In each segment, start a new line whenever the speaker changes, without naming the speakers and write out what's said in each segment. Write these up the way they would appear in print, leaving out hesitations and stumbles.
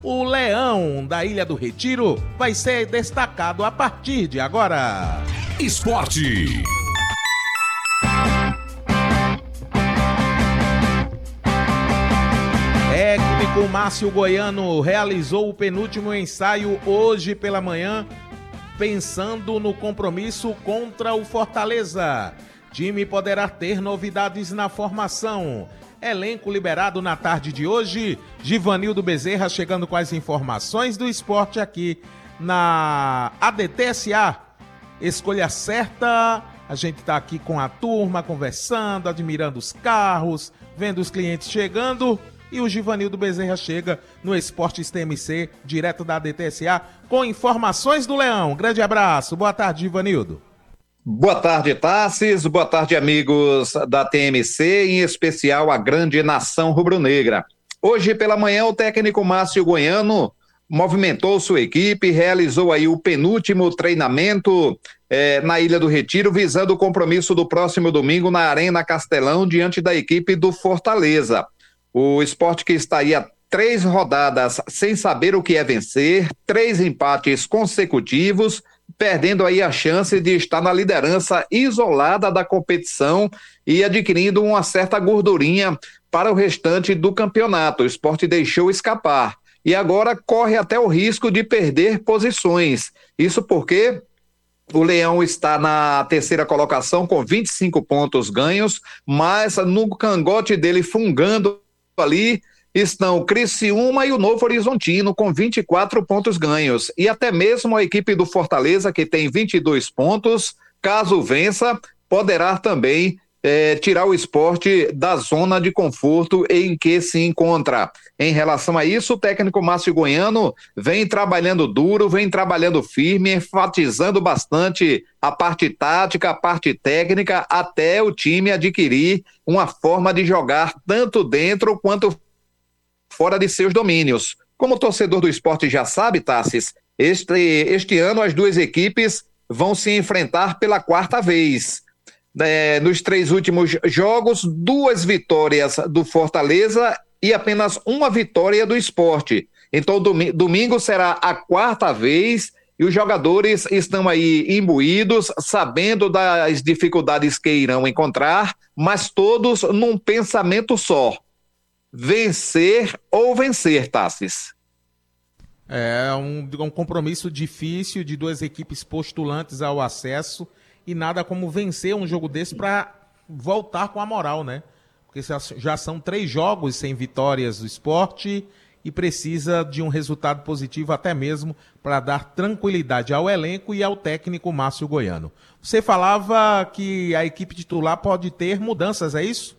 O Leão da Ilha do Retiro vai ser destacado a partir de agora.
Esporte.
Técnico Márcio Goiano realizou o penúltimo ensaio hoje pela manhã, pensando no compromisso contra o Fortaleza. Time poderá ter novidades na formação. Elenco liberado na tarde de hoje. Givanildo Bezerra chegando com as informações do esporte aqui na ADT-SA. Escolha certa. A gente está aqui com a turma, conversando, admirando os carros, vendo os clientes chegando. E o Givanildo Bezerra chega no Esportes TMC, direto da ADT-SA, com informações do Leão. Grande abraço. Boa tarde, Givanildo.
Boa tarde, Tassis. Boa tarde, amigos da TMC, em especial a grande nação rubro-negra. Hoje pela manhã, o técnico Márcio Goiano movimentou sua equipe, realizou aí o penúltimo treinamento na Ilha do Retiro, visando o compromisso do próximo domingo na Arena Castelão, diante da equipe do Fortaleza. O Sport que está aí há 3 rodadas sem saber o que é vencer, 3 empates consecutivos, perdendo aí a chance de estar na liderança isolada da competição e adquirindo uma certa gordurinha para o restante do campeonato. O Sport deixou escapar e agora corre até o risco de perder posições. Isso porque o Leão está na 3ª colocação com 25 pontos ganhos, mas no cangote dele fungando ali estão o Criciúma e o Novo Horizontino com 24 pontos ganhos, e até mesmo a equipe do Fortaleza, que tem 22 pontos, caso vença, poderá também tirar o Sport da zona de conforto em que se encontra. Em relação a isso, o técnico Márcio Goiano vem trabalhando duro, vem trabalhando firme, enfatizando bastante a parte tática, a parte técnica, até o time adquirir uma forma de jogar tanto dentro quanto fora de seus domínios. Como o torcedor do Sport já sabe, Tassis, este ano as 2 equipes vão se enfrentar pela 4ª vez. Nos 3 últimos jogos, 2 vitórias do Fortaleza e apenas 1 vitória do Sport. Então domingo será a 4ª vez e os jogadores estão aí imbuídos, sabendo das dificuldades que irão encontrar, mas todos num pensamento só: vencer ou vencer, Tassis.
É um compromisso difícil de 2 equipes postulantes ao acesso, e nada como vencer um jogo desse para voltar com a moral, né? Porque já são 3 jogos sem vitórias do Sport e precisa de um resultado positivo até mesmo para dar tranquilidade ao elenco e ao técnico Márcio Goiano. Você falava que a equipe titular pode ter mudanças, é isso?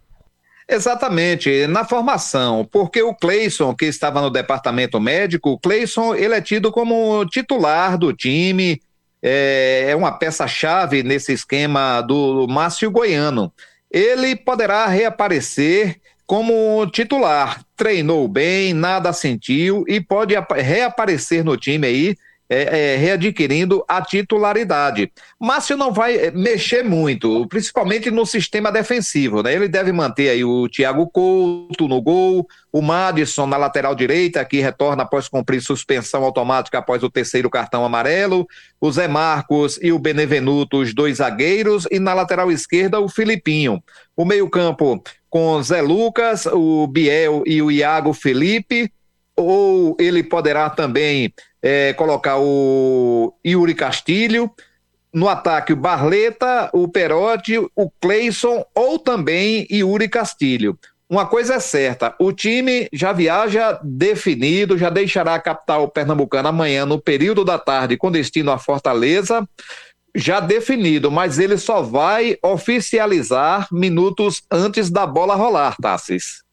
Exatamente, na formação, porque o Cleison, que estava no departamento médico, o Cleison, ele é tido como titular do time, é uma peça-chave nesse esquema do Márcio Goiano. Ele poderá reaparecer como titular, treinou bem, nada sentiu e pode reaparecer no time aí, readquirindo a titularidade. Márcio não vai mexer muito, principalmente no sistema defensivo, né? Ele deve manter aí o Thiago Couto no gol, o Madison na lateral direita, que retorna após cumprir suspensão automática após o 3º cartão amarelo, o Zé Marcos e o Benevenuto, os 2 zagueiros, e na lateral esquerda o Filipinho. O meio-campo com Zé Lucas, o Biel e o Iago Felipe, ou ele poderá também colocar o Yuri Castilho, no ataque o Barleta, o Perotti, o Cleison ou também Yuri Castilho. Uma coisa é certa, o time já viaja definido, já deixará a capital pernambucana amanhã no período da tarde com destino a Fortaleza, já definido, mas ele só vai oficializar minutos antes da bola rolar, Tassis.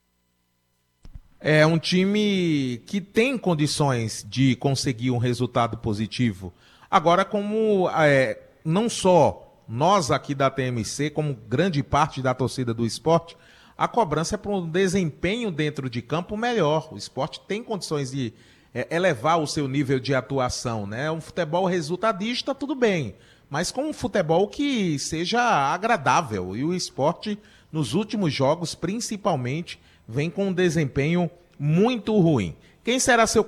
É um time que tem condições de conseguir um resultado positivo. Agora, como não só nós aqui da TMC, como grande parte da torcida do Sport, a cobrança é por um desempenho dentro de campo melhor. O Sport tem condições de elevar o seu nível de atuação, né? Um futebol resultadista, tudo bem, mas com um futebol que seja agradável. E o Sport, nos últimos jogos, principalmente, vem com um desempenho muito ruim. Quem será seu